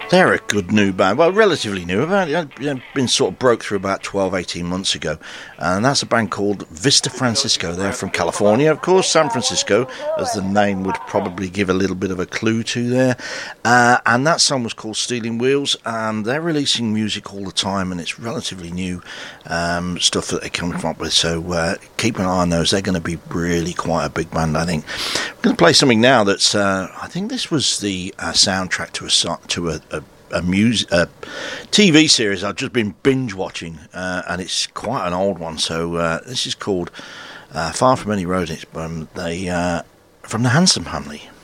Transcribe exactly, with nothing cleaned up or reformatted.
They're a good new band. Well, relatively new. About been sort of broke through about twelve, eighteen months ago. And that's a band called Vista Francisco. They're from California, of course, San Francisco, as the name would probably give a little bit of a clue to there. Uh, and that song was called Stealing Wheels. Um, they're releasing music all the time, and it's relatively new um, stuff that they're coming up with. So uh, keep an eye on those. They're going to be really quite a big band, I think. I'm going to play something now that's, uh, I think this was the uh, soundtrack to a, to a, a a music a T V series I've just been binge watching, uh, and it's quite an old one. So uh, this is called uh, Far From Any Road. It's from the uh, from the Hanson Family.